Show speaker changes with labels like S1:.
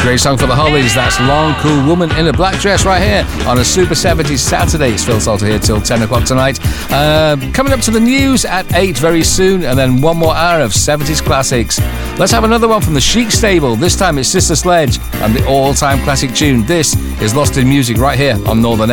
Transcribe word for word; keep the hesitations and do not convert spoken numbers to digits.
S1: Great song for the Hollies. That's Long Cool Woman in a Black Dress right here on a Super seventies Saturday. It's Phil Salter here till ten o'clock tonight. Uh, coming up to the news at eight very soon, and then one more hour of seventies classics. Let's have another one from the Chic stable. This time it's Sister Sledge and the all-time classic tune. This is Lost in Music right here on Northern